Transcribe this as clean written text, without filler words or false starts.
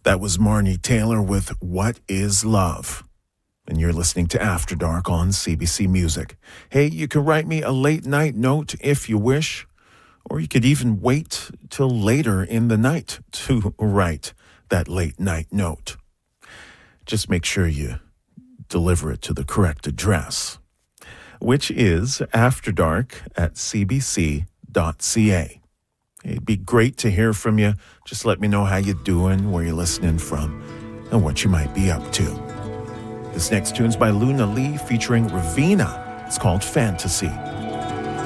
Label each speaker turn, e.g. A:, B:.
A: That was Marnie Taylor with What is Love? And you're listening to After Dark on CBC Music. Hey, you can write me a late night note if you wish, or you could even wait till later in the night to write that late night note. Just make sure you deliver it to the correct address, which is afterdark@cbc.ca. It'd be great to hear from you. Just let me know how you're doing, where you're listening from, and what you might be up to. This next tune's by Luna Lee featuring Ravina. It's called Fantasy.